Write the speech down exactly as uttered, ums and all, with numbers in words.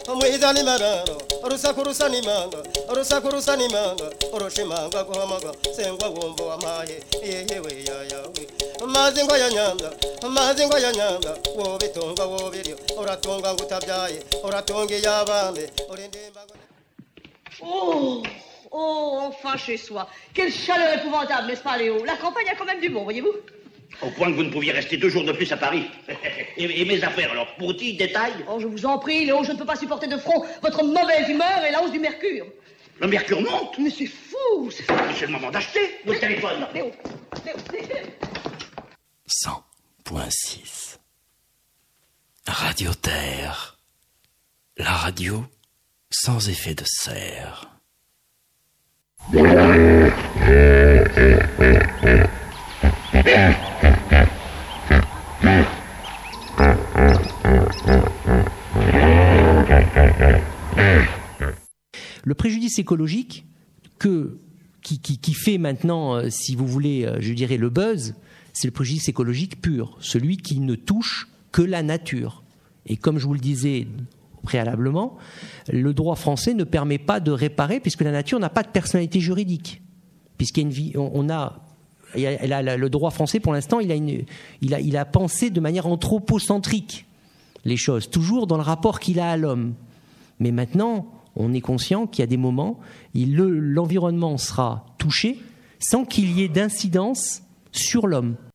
mwizani mararo rusaku rusanimanga rusaku rusanimanga urushimanga guhamaga sengwa wumvo amahe yeyewe yayawe mazingo ya nyanda mazingo ya nyanda wobitunga wobiryo uratunga ngutabyaye uratunga yabambe urindimba. Oh, oh, enfin chez soi. Quelle chaleur épouvantable, n'est-ce pas, Léo? La campagne a quand même du bon, voyez-vous? Au point que vous ne pouviez rester deux jours de plus à Paris. et, et mes affaires, alors, petits détails? Oh, je vous en prie, Léo, je ne peux pas supporter de front votre mauvaise humeur et la hausse du mercure. Le mercure monte? Mais c'est fou, c'est fou. C'est le moment d'acheter votre téléphone. Non, Léo, Léo, Léo. cent point six Radio Terre. La radio sans effet de serre. Le préjudice écologique que, qui, qui, qui fait maintenant, euh, si vous voulez, euh, je dirais le buzz, c'est le préjudice écologique pur, celui qui ne touche que la nature. Et comme je vous le disais préalablement, le droit français ne permet pas de réparer puisque la nature n'a pas de personnalité juridique. Puisqu'il y a une vie, on, on a, il y a, il a, le droit français pour l'instant, il a, une, il, a, il a pensé de manière anthropocentrique les choses, toujours dans le rapport qu'il a à l'homme. Mais maintenant, on est conscient qu'il y a des moments où le, l'environnement sera touché sans qu'il y ait d'incidence sur l'homme.